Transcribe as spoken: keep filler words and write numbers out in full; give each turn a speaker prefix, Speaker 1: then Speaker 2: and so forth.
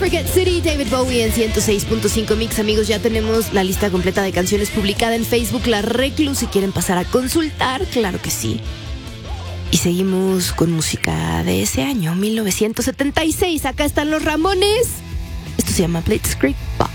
Speaker 1: Forget City, David Bowie en ciento seis punto cinco Mix. Amigos, ya tenemos la lista completa de canciones publicada en Facebook La Reclu. Si quieren pasar a consultar, claro que sí. Y seguimos con música de ese año, mil novecientos setenta y seis. Acá están los Ramones. Esto se llama Blitzkrieg Bop.